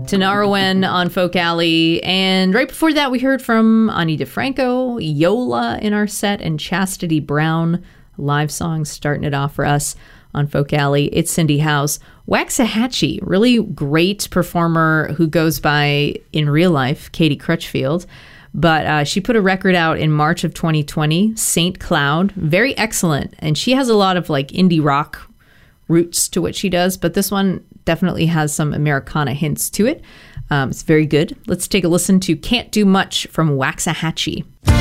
Tinariwen on Folk Alley. And right before that, we heard from Ani DeFranco, Yola in our set, and Chastity Brown, live song starting it off for us on Folk Alley. It's Cindy House. Waxahachie, really great performer who goes by, in real life, Katie Crutchfield. But she put a record out in March of 2020, Saint Cloud. Very excellent. And she has a lot of like indie rock roots to what she does. But this one definitely has some Americana hints to it. It's very good. Let's take a listen to Can't Do Much from Waxahachie.